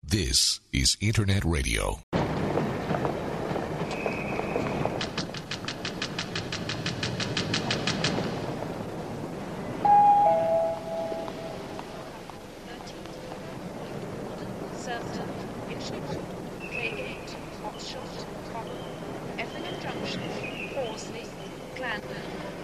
This is Internet Radio. Claygate, Oxshott, Cotton, Effingham Junction, Horsley, Clandon,